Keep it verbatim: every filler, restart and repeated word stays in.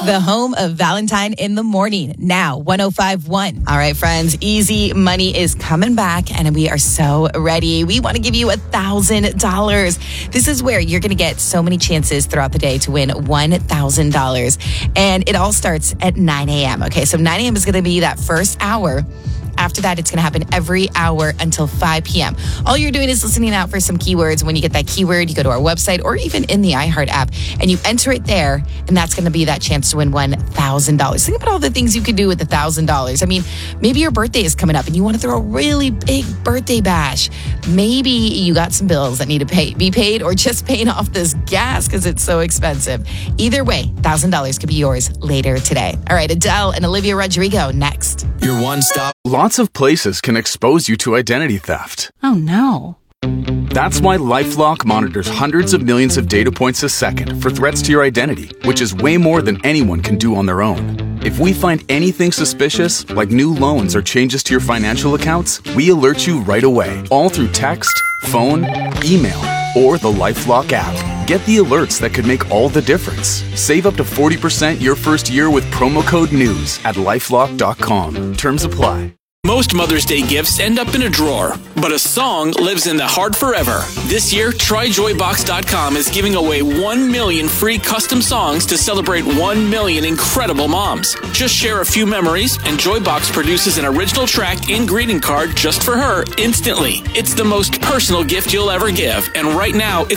The home of Valentine in the Morning. Now, one oh five point one. All right, friends, Easy Money is coming back, and we are so ready. We want to give you one thousand dollars. This is where you're going to get so many chances throughout the day to win one thousand dollars. And it all starts at nine a.m. Okay, so nine a.m. is going to be that first hour. After that, it's going to happen every hour until five p.m. All you're doing is listening out for some keywords. When you get that keyword, you go to our website or even in the iHeart app, and you enter it there, and that's going to be that chance to win one thousand dollars. Think about all the things you could do with one thousand dollars. I mean, maybe your birthday is coming up, and you want to throw a really big birthday bash. Maybe you got some bills that need to pay, be paid, or just paying off this gas because it's so expensive. Either way, one thousand dollars could be yours later today. All right, Adele and Olivia Rodrigo next. Your one-stop. Lots of places can expose you to identity theft. Oh, no. That's why LifeLock monitors hundreds of millions of data points a second for threats to your identity, which is way more than anyone can do on their own. If we find anything suspicious, like new loans or changes to your financial accounts, we alert you right away, all through text, phone, email, or the LifeLock app. Get the alerts that could make all the difference. Save up to forty percent your first year with promo code NEWS at lifelock dot com. Terms apply. Most Mother's Day gifts end up in a drawer, but a song lives in the heart forever. This year, try joy box dot com is giving away one million free custom songs to celebrate one million incredible moms. Just share a few memories, and Joybox produces an original track and greeting card just for her instantly. It's the most personal gift you'll ever give, and right now, it's